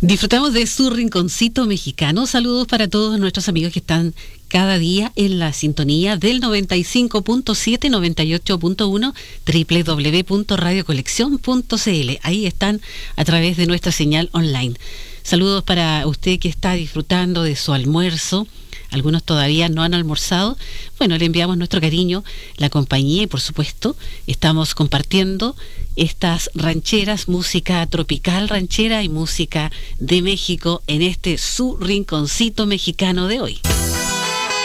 Disfrutamos de su rinconcito mexicano. Saludos para todos nuestros amigos que están cada día en la sintonía del 95.7, 98.1, www.radiocolección.cl. Ahí están a través de nuestra señal online. Saludos para usted que está disfrutando de su almuerzo. Algunos todavía no han almorzado. Bueno, le enviamos nuestro cariño, la compañía y por supuesto estamos compartiendo estas rancheras, música tropical ranchera y música de México en este su rinconcito mexicano de hoy.